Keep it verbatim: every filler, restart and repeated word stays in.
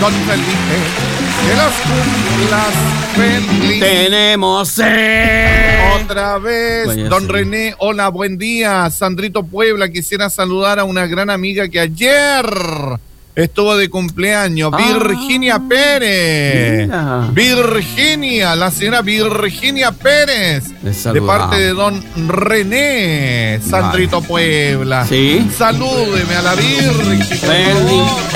Don Felipe, que los cumplas feliz. Tenemos sed. Otra vez, Vaya don sí. René, hola, buen día. Sandrito Puebla, quisiera saludar a una gran amiga que ayer estuvo de cumpleaños, Ah, Virginia Pérez. mira. Virginia, la señora Virginia Pérez, Le de saludamos. parte de don René, Sandrito Puebla. Sí. Salúdeme a la Virgen, por Feliz. favor.